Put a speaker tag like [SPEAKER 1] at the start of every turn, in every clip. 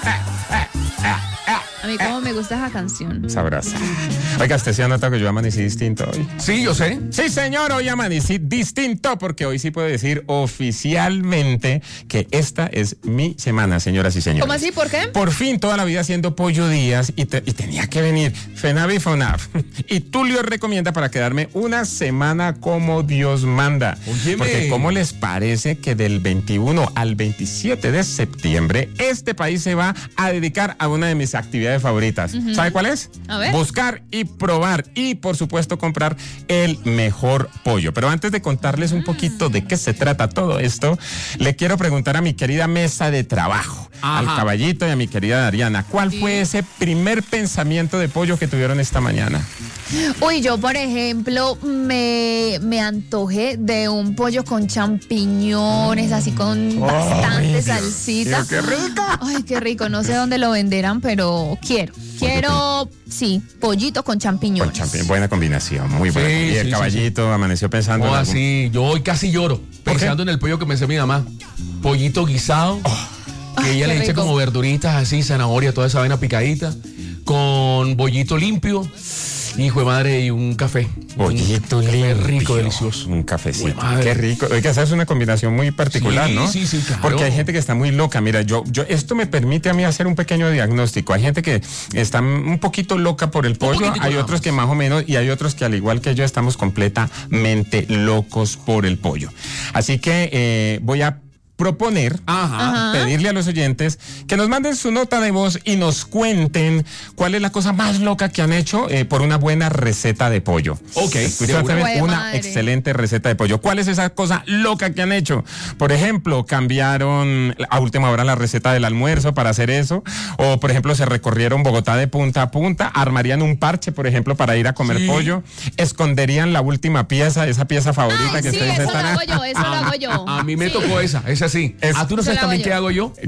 [SPEAKER 1] A mí como me gusta esa canción.
[SPEAKER 2] Sabrosa. Oiga, ¿usted se ha notado que yo amanecí distinto hoy?
[SPEAKER 3] Sí, yo sé.
[SPEAKER 2] Sí, señor, hoy amanecí distinto porque hoy sí puedo decir oficialmente que esta es mi semana, señoras y señores.
[SPEAKER 1] ¿Cómo así? ¿Por qué?
[SPEAKER 2] Por fin, toda la vida haciendo Pollo Díaz y tenía que venir FENAVI y FONAF. Y Tulio recomienda para quedarme una semana como Dios manda.
[SPEAKER 3] Óyeme.
[SPEAKER 2] Porque ¿cómo les parece que del 21 al 27 de septiembre este país se va a dedicar a una de mis actividades favoritas? ¿Sabe cuál es?
[SPEAKER 1] A ver.
[SPEAKER 2] Buscar y probar y, por supuesto, comprar el mejor pollo. Pero antes de contarles un poquito de qué se trata todo esto, le quiero preguntar a mi querida mesa de trabajo, al caballito y a mi querida Dariana, ¿cuál fue ese primer pensamiento de pollo que tuvieron esta mañana?
[SPEAKER 1] Uy, yo, por ejemplo, me antojé de un pollo con champiñones, así con bastante salsita.
[SPEAKER 2] ¡Qué rico!
[SPEAKER 1] Ay, qué rico. No sé dónde lo venderán, pero quiero, sí, pollito con champiñones.
[SPEAKER 2] Con champiñón, buena combinación, muy buena.
[SPEAKER 3] Sí,
[SPEAKER 2] y el
[SPEAKER 3] sí,
[SPEAKER 2] caballito amaneció pensando en algún...
[SPEAKER 3] Así, yo hoy casi lloro pensando en el pollo que me hace mi mamá. Pollito guisado, que
[SPEAKER 1] Ay,
[SPEAKER 3] ella
[SPEAKER 1] qué
[SPEAKER 3] le echa
[SPEAKER 1] rico.
[SPEAKER 3] como verduritas así, zanahoria, toda esa vaina picadita, con bollito limpio, hijo de madre, y un café.
[SPEAKER 2] Pollito
[SPEAKER 3] Un café
[SPEAKER 2] limpio,
[SPEAKER 3] rico, delicioso.
[SPEAKER 2] un cafecito.
[SPEAKER 3] Uy, madre.
[SPEAKER 2] Qué rico. Oiga, esa es una combinación muy particular,
[SPEAKER 3] Sí,
[SPEAKER 2] ¿no?
[SPEAKER 3] sí, sí, claro.
[SPEAKER 2] Porque hay gente que está muy loca. Mira, yo esto me permite a mí hacer un pequeño diagnóstico. Hay gente que está un poquito loca por el pollo,
[SPEAKER 3] poquitico
[SPEAKER 2] hay
[SPEAKER 3] nada
[SPEAKER 2] otros
[SPEAKER 3] más.
[SPEAKER 2] que más o menos, y hay otros que al igual que yo estamos completamente locos por el pollo. Así que voy a proponer, pedirle a los oyentes que nos manden su nota de voz y nos cuenten cuál es la cosa más loca que han hecho por una buena receta de pollo.
[SPEAKER 3] Ok,
[SPEAKER 2] Escucha,
[SPEAKER 3] de una.
[SPEAKER 1] Jue
[SPEAKER 2] una
[SPEAKER 1] madre.
[SPEAKER 2] excelente receta de pollo. ¿Cuál es esa cosa loca que han hecho? Por ejemplo, cambiaron a última hora la receta del almuerzo para hacer eso, o por ejemplo se recorrieron Bogotá de punta a punta, armarían un parche, por ejemplo, para ir a comer
[SPEAKER 3] Sí.
[SPEAKER 2] pollo, esconderían la última pieza, esa pieza favorita
[SPEAKER 1] Ay,
[SPEAKER 2] que
[SPEAKER 1] sí,
[SPEAKER 2] ustedes
[SPEAKER 1] eso lo
[SPEAKER 2] están...
[SPEAKER 1] hago yo, eso lo hago yo.
[SPEAKER 3] A mí me
[SPEAKER 1] Sí.
[SPEAKER 3] tocó esa sí. ¿Tú no
[SPEAKER 1] Eso
[SPEAKER 3] sabes
[SPEAKER 1] lo
[SPEAKER 3] también
[SPEAKER 1] hago
[SPEAKER 3] qué
[SPEAKER 1] yo.
[SPEAKER 3] hago yo?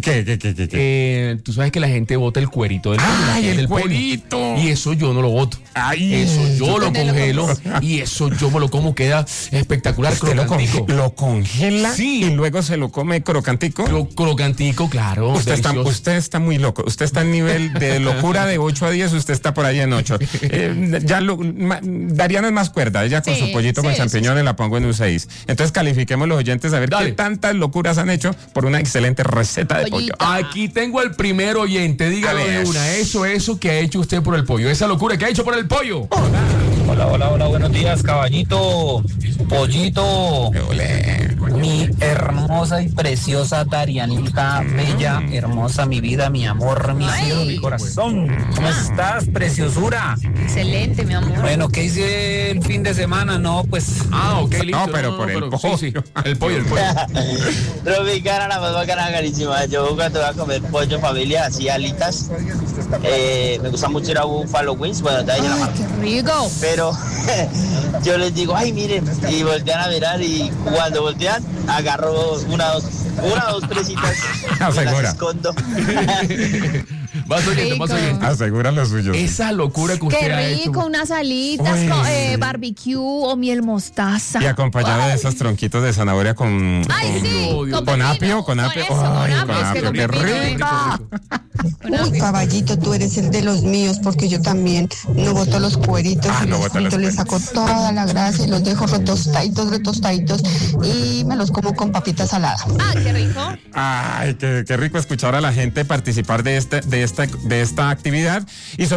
[SPEAKER 2] ¿Qué?
[SPEAKER 3] Tú sabes que la gente bota el cuerito del pollo.
[SPEAKER 2] ¡Ay, el
[SPEAKER 3] del pollo.
[SPEAKER 2] cuerito!
[SPEAKER 3] Y eso yo no lo boto.
[SPEAKER 2] ¡Ay!
[SPEAKER 3] Eso yo lo
[SPEAKER 1] también lo
[SPEAKER 3] congelo
[SPEAKER 1] como.
[SPEAKER 3] y eso yo me lo como, queda espectacular,
[SPEAKER 2] ¿Usted
[SPEAKER 3] crocantico.
[SPEAKER 2] lo congela
[SPEAKER 3] Sí.
[SPEAKER 2] y luego se lo come crocantico?
[SPEAKER 3] Crocantico, claro.
[SPEAKER 2] Usted
[SPEAKER 3] delicioso.
[SPEAKER 2] está muy loco. Usted está en nivel de locura de 8 a 10, usted está por ahí en 8. Dariana es más cuerda, ella con
[SPEAKER 1] Sí,
[SPEAKER 2] su pollito
[SPEAKER 1] sí,
[SPEAKER 2] con
[SPEAKER 1] sí,
[SPEAKER 2] champiñones la pongo en un 6. Entonces califiquemos los oyentes a ver
[SPEAKER 3] Dale.
[SPEAKER 2] qué tantas locuras han hecho por una excelente receta de pollo.
[SPEAKER 1] Pollito.
[SPEAKER 3] Aquí tengo al primer oyente, dígalo
[SPEAKER 2] A ver.
[SPEAKER 3] de una. Eso que ha hecho usted por el pollo. Esa locura que ha hecho por el pollo.
[SPEAKER 4] Hola, buenos días, caballito, pollito,
[SPEAKER 2] Ole.
[SPEAKER 4] mi hermosa y preciosa Darianita, bella, hermosa, mi vida, mi amor, mi cielo, mi corazón. ¿Cómo estás, preciosura?
[SPEAKER 1] Excelente, mi amor.
[SPEAKER 4] Bueno, ¿qué hice el fin de semana? No, pues...
[SPEAKER 3] Ok, listo.
[SPEAKER 2] No, pero por el pollo.
[SPEAKER 3] Sí. El pollo.
[SPEAKER 5] Tropicana, la más bacana, carísima. Yo cuando voy a comer pollo familia, así alitas, me gusta mucho ir a Buffalo Wings, bueno, de ahí en la
[SPEAKER 1] Ay,
[SPEAKER 5] marca.
[SPEAKER 1] qué rico.
[SPEAKER 5] Pero yo les digo, ay, miren, y voltean a mirar y cuando voltean, agarro una, dos presitas y las
[SPEAKER 2] Asegura.
[SPEAKER 5] escondo.
[SPEAKER 3] Más oyente.
[SPEAKER 2] Asegura lo suyo.
[SPEAKER 3] Esa locura que usted
[SPEAKER 1] Qué
[SPEAKER 3] ha hecho.
[SPEAKER 1] rico, unas alitas,
[SPEAKER 2] Uy.
[SPEAKER 1] con, barbecue o miel mostaza.
[SPEAKER 2] Y acompañado de esos tronquitos de zanahoria con...
[SPEAKER 1] Ay, sí,
[SPEAKER 3] Dios.
[SPEAKER 2] Con
[SPEAKER 1] pepino.
[SPEAKER 2] apio, con apio.
[SPEAKER 1] Eso, con
[SPEAKER 2] Ay,
[SPEAKER 1] apio,
[SPEAKER 2] con
[SPEAKER 1] es que
[SPEAKER 2] apio,
[SPEAKER 1] con
[SPEAKER 2] qué
[SPEAKER 1] pepino,
[SPEAKER 2] rico.
[SPEAKER 1] Con
[SPEAKER 6] Uy,
[SPEAKER 1] apio.
[SPEAKER 6] caballito, tú eres el de los míos, porque yo también no boto los cueritos y
[SPEAKER 2] no
[SPEAKER 6] los
[SPEAKER 2] bota los
[SPEAKER 6] frito, les saco toda la grasa y los dejo retostaditos y me los como con papita salada.
[SPEAKER 1] Ah, qué rico.
[SPEAKER 2] Ay, qué rico escuchar a la gente participar de esta actividad y